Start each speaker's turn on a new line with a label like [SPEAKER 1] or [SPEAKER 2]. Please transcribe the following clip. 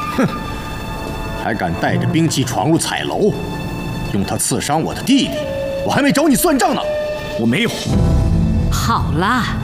[SPEAKER 1] 哼，还敢带着兵器闯入彩楼，用它刺伤我的弟弟，我还没找你算账呢。
[SPEAKER 2] 我没有。
[SPEAKER 3] 好了，